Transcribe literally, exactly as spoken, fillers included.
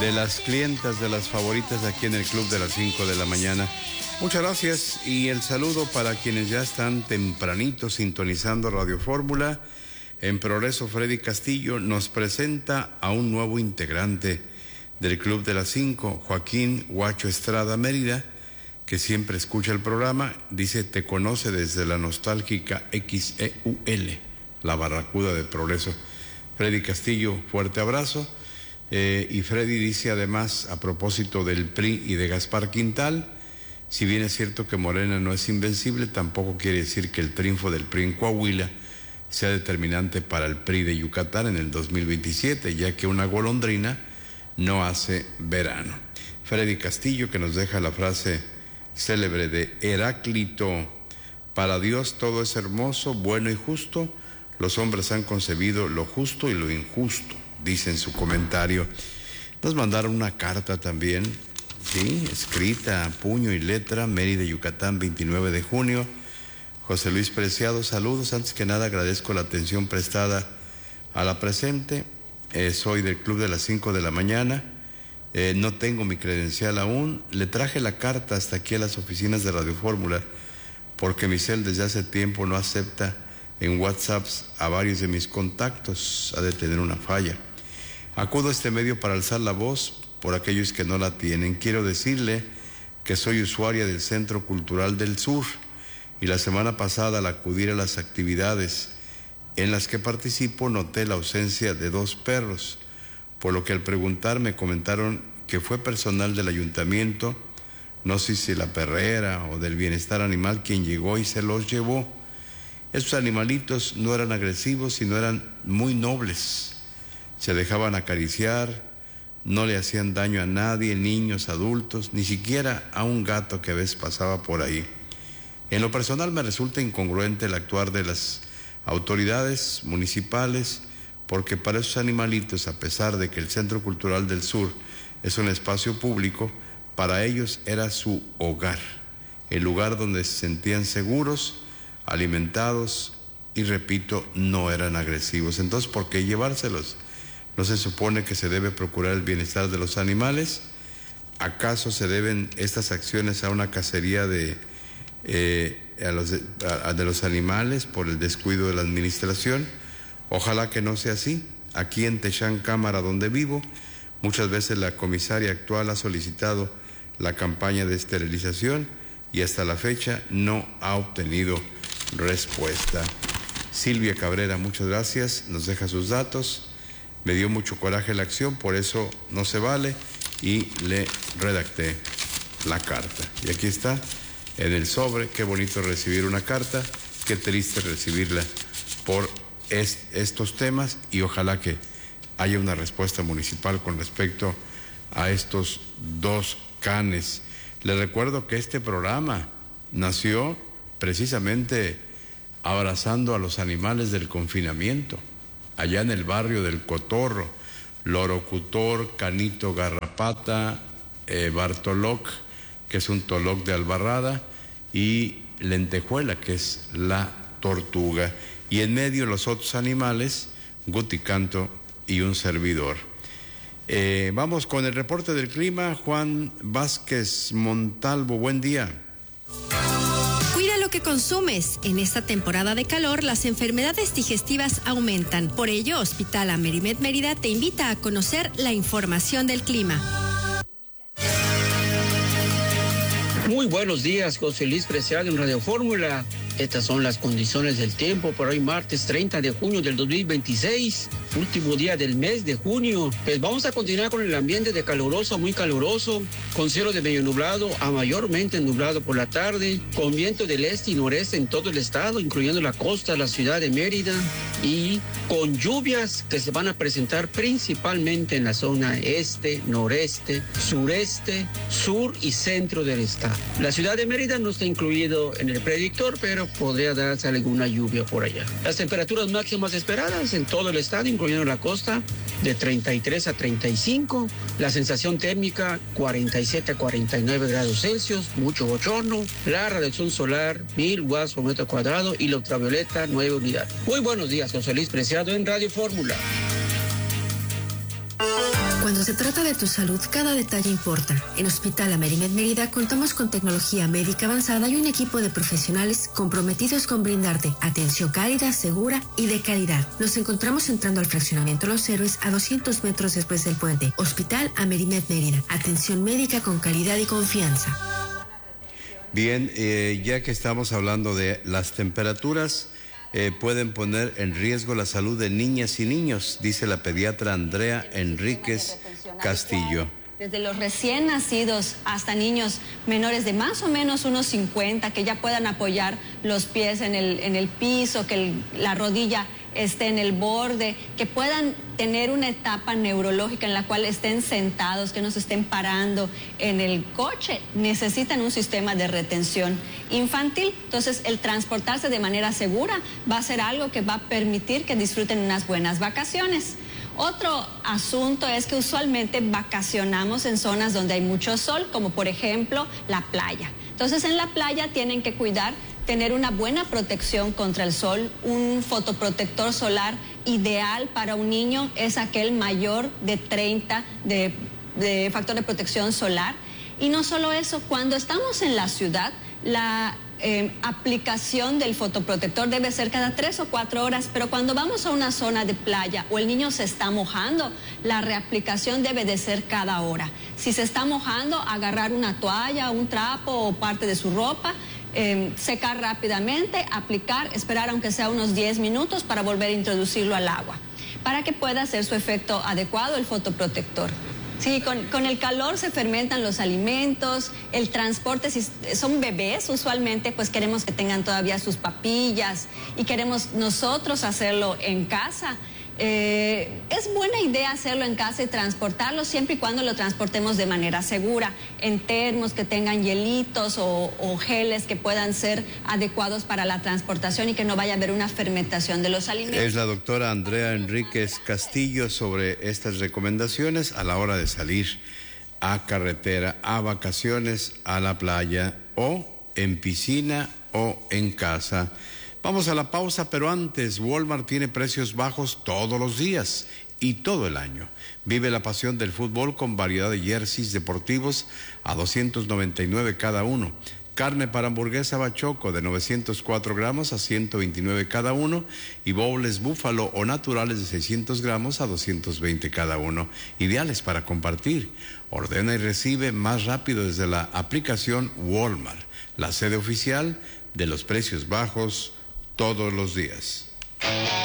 de las clientas, de las favoritas aquí en el Club de las cinco de la mañana. Muchas gracias y el saludo para quienes ya están tempranito sintonizando Radio Fórmula. En progreso, Freddy Castillo nos presenta a un nuevo integrante del Club de las cinco, Joaquín Huacho Estrada Mérida, que siempre escucha el programa. Dice, te conoce desde la nostálgica X E U L, la barracuda de Progreso. Freddy Castillo, fuerte abrazo. Eh, y Freddy dice además, a propósito del P R I y de Gaspar Quintal, si bien es cierto que Morena no es invencible, tampoco quiere decir que el triunfo del P R I en Coahuila sea determinante para el P R I de Yucatán en el dos mil veintisiete, ya que una golondrina no hace verano. Freddy Castillo, que nos deja la frase célebre de Heráclito: para Dios todo es hermoso, bueno y justo, los hombres han concebido lo justo y lo injusto, dice en su comentario. Nos mandaron una carta también, sí, escrita a puño y letra, Mérida, Yucatán, veintinueve de junio. José Luis Preciado, saludos. Antes que nada agradezco la atención prestada a la presente. Eh, soy del Club de las cinco de la mañana. Eh, no tengo mi credencial aún. Le traje la carta hasta aquí a las oficinas de Radio Fórmula porque mi cel desde hace tiempo no acepta en WhatsApp a varios de mis contactos. Ha de tener una falla. Acudo a este medio para alzar la voz por aquellos que no la tienen. Quiero decirle que soy usuaria del Centro Cultural del Sur y la semana pasada al acudir a las actividades en las que participo noté la ausencia de dos perros, por lo que al preguntar me comentaron que fue personal del ayuntamiento, no sé si la perrera o del bienestar animal, quien llegó y se los llevó. Estos animalitos no eran agresivos, sino eran muy nobles. Se dejaban acariciar, no le hacían daño a nadie, niños, adultos, ni siquiera a un gato que a veces pasaba por ahí. En lo personal me resulta incongruente el actuar de las autoridades municipales, porque para esos animalitos, a pesar de que el Centro Cultural del Sur es un espacio público, para ellos era su hogar, el lugar donde se sentían seguros, alimentados y, repito, no eran agresivos. Entonces, ¿por qué llevárselos? ¿No se supone que se debe procurar el bienestar de los animales? ¿Acaso se deben estas acciones a una cacería de, eh, a los de, a, de los animales por el descuido de la administración? Ojalá que no sea así. Aquí en Techán, Cámara, donde vivo, muchas veces la comisaria actual ha solicitado la campaña de esterilización y hasta la fecha no ha obtenido respuesta. Silvia Cabrera, muchas gracias, nos deja sus datos. Me dio mucho coraje la acción, por eso no se vale, y le redacté la carta. Y aquí está, en el sobre. Qué bonito recibir una carta, qué triste recibirla por est estos temas, y ojalá que haya una respuesta municipal con respecto a estos dos canes. Les recuerdo que este programa nació precisamente abrazando a los animales del confinamiento, allá en el barrio del Cotorro, Lorocutor, Canito Garrapata, eh, Bartoloc, que es un toloc de Albarrada, y Lentejuela, que es la tortuga, y en medio los otros animales, Guticanto y un servidor. Eh, vamos con el reporte del clima. Juan Vázquez Montalvo, buen día. Cuida lo que consumes. En esta temporada de calor, las enfermedades digestivas aumentan. Por ello, Hospital Amerimed Mérida te invita a conocer la información del clima. Muy buenos días, José Luis Preciado en Radio Fórmula. Estas son las condiciones del tiempo para hoy martes treinta de junio del dos mil veintiséis, último día del mes de junio. Pues vamos a continuar con el ambiente de caluroso a muy caluroso, con cielo de medio nublado a mayormente nublado por la tarde, con viento del este y noreste en todo el estado, incluyendo la costa, la ciudad de Mérida, y con lluvias que se van a presentar principalmente en la zona este, noreste, sureste, sur y centro del estado. La ciudad de Mérida no está incluido en el predictor, pero podría darse alguna lluvia por allá. Las temperaturas máximas esperadas en todo el estado, incluyendo la costa, de treinta y tres a treinta y cinco, la sensación térmica cuarenta y siete a cuarenta y nueve grados Celsius, mucho bochorno, la radiación solar mil watts por metro cuadrado y la ultravioleta nueve unidades. Muy buenos días, José Luis Preciado en Radio Fórmula. Cuando se trata de tu salud, cada detalle importa. En Hospital Amerimed Mérida contamos con tecnología médica avanzada y un equipo de profesionales comprometidos con brindarte atención cálida, segura y de calidad. Nos encontramos entrando al fraccionamiento Los Héroes a doscientos metros después del puente. Hospital Amerimed Mérida. Atención médica con calidad y confianza. Bien, eh, ya que estamos hablando de las temperaturas, Eh, pueden poner en riesgo la salud de niñas y niños, dice la pediatra Andrea Enríquez Castillo. Desde los recién nacidos hasta niños menores de más o menos unos cincuenta, que ya puedan apoyar los pies en el, en el piso, que el, la rodilla esté en el borde, que puedan tener una etapa neurológica en la cual estén sentados, que no se estén parando en el coche, necesitan un sistema de retención infantil. Entonces, el transportarse de manera segura va a ser algo que va a permitir que disfruten unas buenas vacaciones. Otro asunto es que usualmente vacacionamos en zonas donde hay mucho sol, como por ejemplo la playa. Entonces, en la playa tienen que cuidar tener una buena protección contra el sol. Un fotoprotector solar ideal para un niño es aquel mayor de treinta de, de factor de protección solar. Y no solo eso, cuando estamos en la ciudad, la eh, aplicación del fotoprotector debe ser cada tres o cuatro horas, pero cuando vamos a una zona de playa o el niño se está mojando, la reaplicación debe de ser cada hora. Si se está mojando, agarrar una toalla, un trapo o parte de su ropa, Eh, secar rápidamente, aplicar, esperar aunque sea unos diez minutos para volver a introducirlo al agua, para que pueda hacer su efecto adecuado el fotoprotector. Sí, con, con el calor se fermentan los alimentos, el transporte, si son bebés usualmente, pues queremos que tengan todavía sus papillas y queremos nosotros hacerlo en casa. Eh, es buena idea hacerlo en casa y transportarlo siempre y cuando lo transportemos de manera segura, en termos que tengan hielitos o, o geles que puedan ser adecuados para la transportación y que no vaya a haber una fermentación de los alimentos. Es la doctora Andrea Enríquez Castillo sobre estas recomendaciones a la hora de salir a carretera, a vacaciones, a la playa o en piscina o en casa. Vamos a la pausa, pero antes, Walmart tiene precios bajos todos los días y todo el año. Vive la pasión del fútbol con variedad de jerseys deportivos a doscientos noventa y nueve cada uno. Carne para hamburguesa bachoco de novecientos cuatro gramos a ciento veintinueve cada uno y bowls búfalo o naturales de seiscientos gramos a doscientos veinte cada uno. Ideales para compartir. Ordena y recibe más rápido desde la aplicación Walmart, la sede oficial de los precios bajos todos los días.